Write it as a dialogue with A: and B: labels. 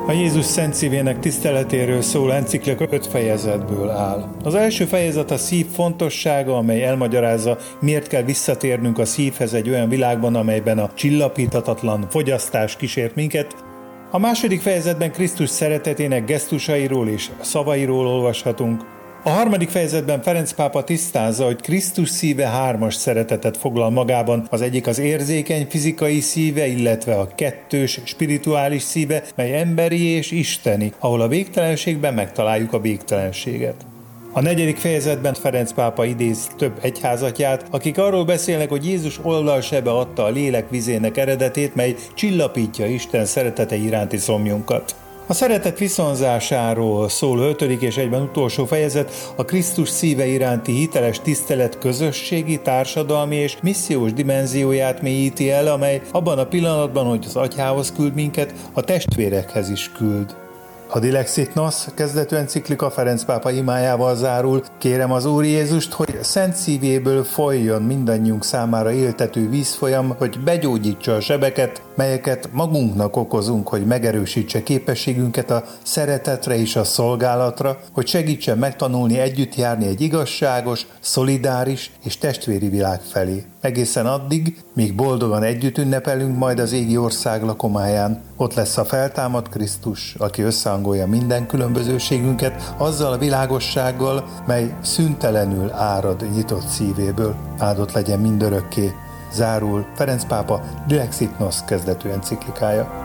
A: A Jézus Szent Szívének tiszteletéről szóló enciklika 5 fejezetből áll. Az első fejezet a szív fontossága, amely elmagyarázza, miért kell visszatérnünk a szívhez egy olyan világban, amelyben a csillapíthatatlan fogyasztás kísért minket. A második fejezetben Krisztus szeretetének gesztusairól és szavairól olvashatunk. A harmadik fejezetben Ferenc pápa tisztázza, hogy Krisztus szíve 3 szeretetet foglal magában, az egyik az érzékeny fizikai szíve, illetve a 2 spirituális szíve, mely emberi és isteni, ahol a végtelenségben megtaláljuk a végtelenséget. A 4. fejezetben Ferenc pápa idéz több egyházatját, akik arról beszélnek, hogy Jézus oldalsebe adta a lélek vizének eredetét, mely csillapítja Isten szeretete iránti szomjunkat. A szeretet viszonzásáról szóló 5. és egyben utolsó fejezet a Krisztus szíve iránti hiteles tisztelet közösségi, társadalmi és missziós dimenzióját mélyíti el, amely abban a pillanatban, hogy az atyához küld minket, a testvérekhez is küld. A Dilexit Nos kezdetű enciklika Ferenc pápa imájával zárul: kérem az Úr Jézust, hogy szent szívéből folyjon mindannyiunk számára éltető vízfolyam, hogy begyógyítsa a sebeket, melyeket magunknak okozunk, hogy megerősítse képességünket a szeretetre és a szolgálatra, hogy segítsen megtanulni együtt járni egy igazságos, szolidáris és testvéri világ felé. Egészen addig, míg boldogan együtt ünnepelünk majd az égi ország lakomáján. Ott lesz a feltámadt Krisztus, aki összehangolja minden különbözőségünket azzal a világossággal, mely szüntelenül árad nyitott szívéből. Áldott legyen mindörökké. Zárul Ferenc pápa Dilexit Nos kezdetű enciklikája.